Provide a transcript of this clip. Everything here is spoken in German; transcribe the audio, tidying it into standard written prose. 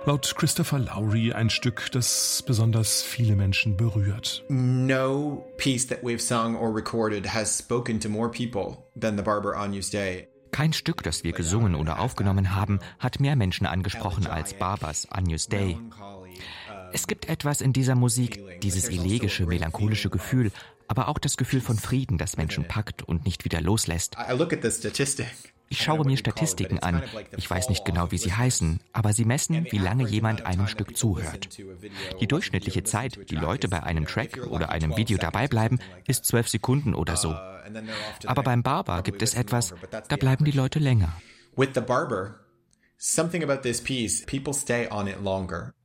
Laut Christopher Lowry ein Stück, das besonders viele Menschen berührt. No piece that we've sung or recorded has spoken to more people than The Barber Agnus Dei. Kein Stück, das wir gesungen oder aufgenommen haben, hat mehr Menschen angesprochen als Barbers Agnus Dei. Es gibt etwas in dieser Musik, dieses elegische, melancholische Gefühl, aber auch das Gefühl von Frieden, das Menschen packt und nicht wieder loslässt. Ich schaue mir Statistiken an. Ich weiß nicht genau, wie sie heißen, aber sie messen, wie lange jemand einem Stück zuhört. Die durchschnittliche Zeit, die Leute bei einem Track oder einem Video dabei bleiben, ist 12 Sekunden oder so. Aber beim Barber gibt es etwas, da bleiben die Leute länger. With The Barber, something about this piece, people stay on it longer.